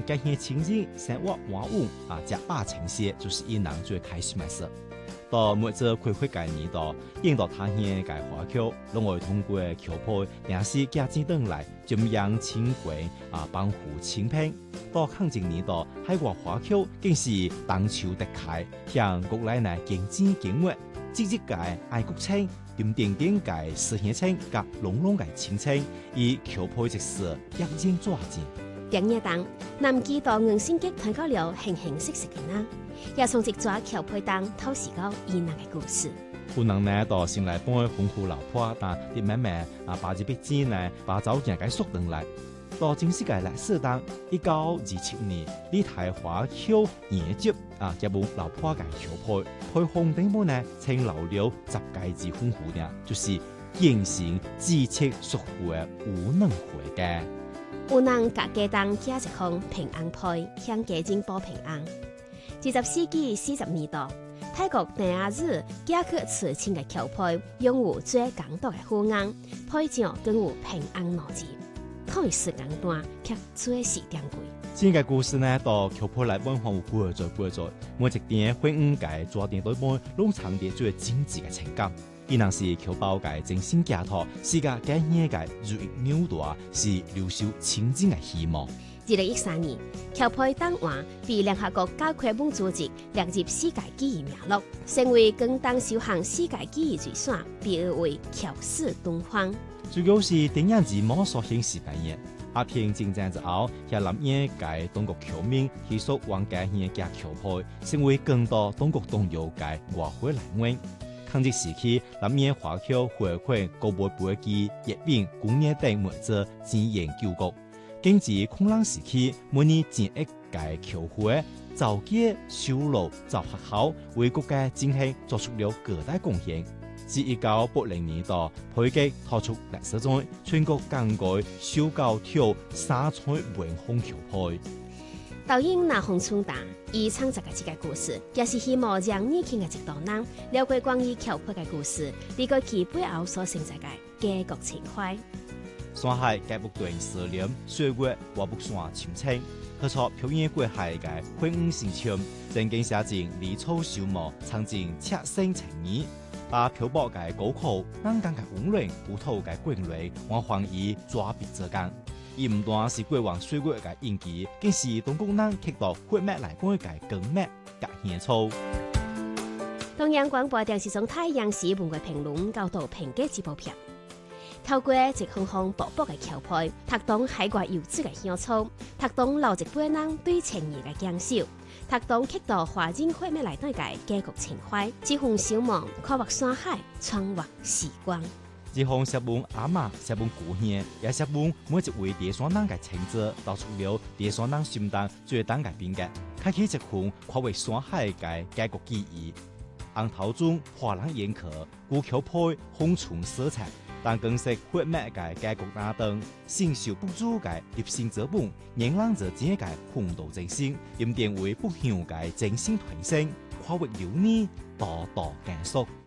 改些情景生活玩物这把情些就是伊人最开心的事。到每次开会概念到引导他些改花口，拢会通过桥配联系家境等来怎样清规帮扶清平。到抗争年到海外花口更是当球得开，向国内呢经济经纬，积极改愛國青。點點嘅實現青及濃濃嘅青青，以橋配即時一應抓緊。 平日當南記到硬性激睇到了形形色色嘅啦，也從一抓橋配當透視到伊人嘅故事。 有人呢到先來幫佢豐富老婆，但啲妹妹把這筆錢呢把走人嘅縮等來。到正式嘅歷史當，1927年呢台華僑研究一部老婆嘅橋配，配紅頂部呢稱留了10屆之豐富呢，就是形成知識屬乎嘅無能會嘅。 有人甲家當加一項平安配，向家境報平安。20世紀40年代，泰國第二日加去慈親嘅橋配，用有最港獨嘅護硬，配上更有平安邏輯。可以時間段卻最是珍貴。 這個故事呢，到橋配來文化有過在，每一點會解抓點對半，攏藏啲最精緻嘅情感。伊若是橋包嘅精心寄託，世界改變嘅如意紐帶，是留守清淨嘅希望。 2013年，橋配檔案被聯合國教科文組織列入世界記憶名錄，成為更當首項世界記憶遺產，被譽為橋史敦煌。 主要是電影字幕所顯示嘅嘢，阿平戰爭之後，也諗嘢嘅中國僑民繼續往改嘢嘅橋配，成為更多中國東遊嘅外匯來源。抗戰時期，諗嘢華僑回饋國內飛機、疫病、工業等物資資源救國。經濟空浪時期，每年建一嘅橋會，造街、修路、造學校，為國家經濟作出了巨大貢獻。自1980年代，配給拖出歷史中全國更改修高條沙彩文風橋配。 導演那洪春達以創作嘅這個故事，也是希望讓年輕嘅一代人了解關於橋配嘅故事，理解其背後所承載嘅家國情懷。 山海界不斷思念，歲月我不算清清。合作表演過海嘅婚姻心情，正經寫進離草小木，藏進赤心情意。把漂泊嘅高考、南港嘅溫暖、古土嘅滾雷，往往以抓筆之間。而唔單是過往歲月嘅印記，更是中國人刻到血脈來講嘅根脈甲獻粗。 中央廣播電視總台央視文藝評論教導評價節目片，透過一項項薄薄嘅橋配，讀懂海外遊子嘅鄉愁，讀懂老一輩人對情誼嘅堅守。讀懂刻到華人血脈來對嘅家國情懷，一份小夢跨越山海，穿越時光。 一項寫本阿嬤、寫本故鄉，也寫本每一位地山人嘅情節，道出了地山人心當最dan嘅變革，開啟一份跨越山海嘅家國記憶。紅頭中華人眼殼，古橋配紅唇色彩，但更是血脈嘅家國打燈，承受不住嘅立心之本，讓人者自己嘅奮鬥精神，點點為不朽嘅精神傳承，跨越流年，代代繼續。